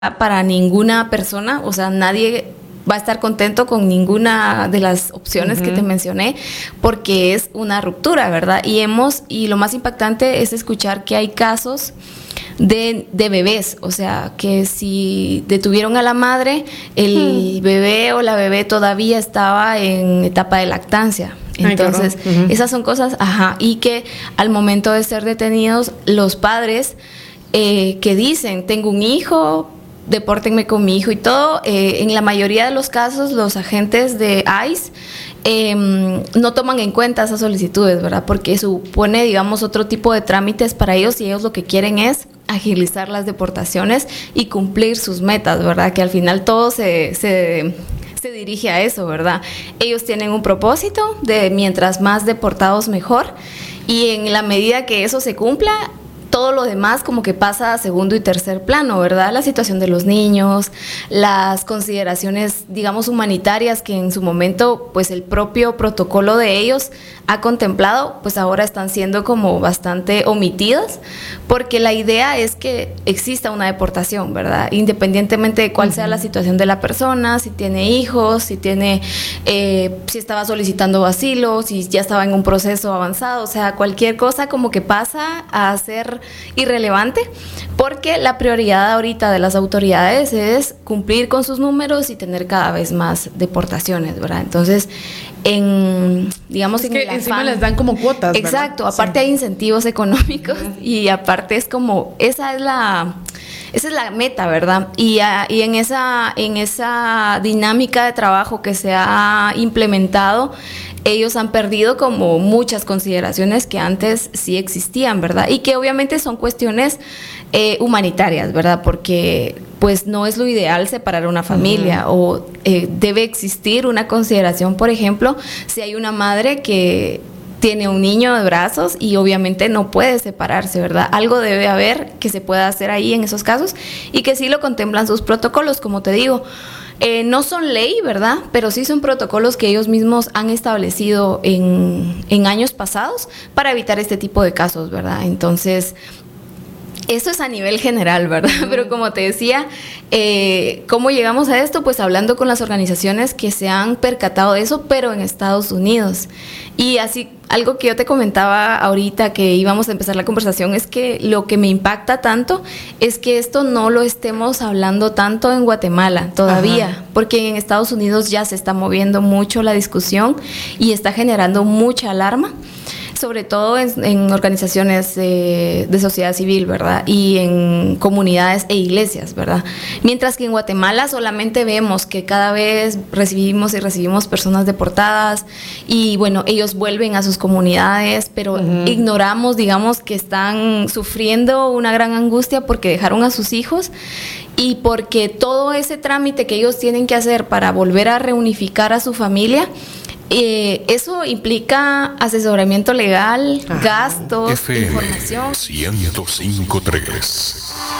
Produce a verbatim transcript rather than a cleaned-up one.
para ninguna persona, o sea, nadie va a estar contento con ninguna de las opciones uh-huh. que te mencioné, porque es una ruptura, ¿verdad? Y hemos, y lo más impactante es escuchar que hay casos de, de bebés, o sea, que si detuvieron a la madre, el uh-huh. bebé o la bebé todavía estaba en etapa de lactancia. Entonces, Ay, uh-huh. esas son cosas, ajá, y que al momento de ser detenidos, los padres eh, que dicen, tengo un hijo, depórtenme con mi hijo y todo, eh, en la mayoría de los casos los agentes de I C E eh, no toman en cuenta esas solicitudes, ¿verdad? Porque supone, digamos, otro tipo de trámites para ellos y ellos lo que quieren es agilizar las deportaciones y cumplir sus metas, ¿verdad? Que al final todo se, se, se dirige a eso, ¿verdad? Ellos tienen un propósito de mientras más deportados mejor, y en la medida que eso se cumpla, todo lo demás como que pasa a segundo y tercer plano, ¿verdad? La situación de los niños, las consideraciones, digamos, humanitarias que en su momento, pues el propio protocolo de ellos ha contemplado, pues ahora están siendo como bastante omitidas, porque la idea es que exista una deportación, ¿verdad? Independientemente de cuál uh-huh. sea la situación de la persona, si tiene hijos, si tiene, eh, si estaba solicitando asilo, si ya estaba en un proceso avanzado, o sea, cualquier cosa como que pasa a ser irrelevante, porque la prioridad ahorita de las autoridades es cumplir con sus números y tener cada vez más deportaciones, ¿verdad? Entonces, en, digamos, es en que el encima afán, les dan como cuotas, exacto, ¿verdad? aparte sí. hay incentivos económicos uh-huh. y aparte es como, esa es la... Esa es la meta, ¿verdad? Y, a, y en, esa, en esa dinámica de trabajo que se ha implementado, ellos han perdido como muchas consideraciones que antes sí existían, ¿verdad? Y que obviamente son cuestiones eh, humanitarias, ¿verdad? Porque pues no es lo ideal separar una familia uh-huh. o eh, debe existir una consideración, por ejemplo, si hay una madre que tiene un niño de brazos y obviamente no puede separarse, ¿verdad? Algo debe haber que se pueda hacer ahí en esos casos y que sí lo contemplan sus protocolos, como te digo. Eh, no son ley, ¿verdad? Pero sí son protocolos que ellos mismos han establecido en, en años pasados para evitar este tipo de casos, ¿verdad? Entonces, eso es a nivel general, ¿verdad? Uh-huh. Pero como te decía, eh, ¿cómo llegamos a esto? Pues hablando con las organizaciones que se han percatado de eso, pero en Estados Unidos. Y así, algo que yo te comentaba ahorita que íbamos a empezar la conversación es que lo que me impacta tanto es que esto no lo estemos hablando tanto en Guatemala todavía, Ajá. porque en Estados Unidos ya se está moviendo mucho la discusión y está generando mucha alarma, sobre todo en, en organizaciones eh, de sociedad civil, ¿verdad? Y en comunidades e iglesias, ¿verdad? Mientras que en Guatemala solamente vemos que cada vez recibimos y recibimos personas deportadas y, bueno, ellos vuelven a sus comunidades, pero uh-huh. ignoramos, digamos, que están sufriendo una gran angustia porque dejaron a sus hijos y porque todo ese trámite que ellos tienen que hacer para volver a reunificar a su familia, Eh, eso implica asesoramiento legal, Ajá. gastos, F M información. ciento cinco punto tres